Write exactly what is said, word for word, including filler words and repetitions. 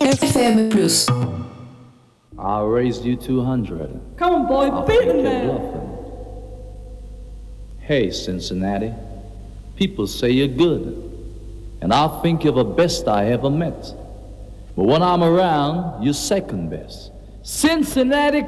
F M Plus. I raised you two hundred. Come on, boy, I beat think them you're there. bluffing. Hey, Cincinnati, people say you're good, and I think you're the best I ever met. But when I'm around, you're second best. Cincinnati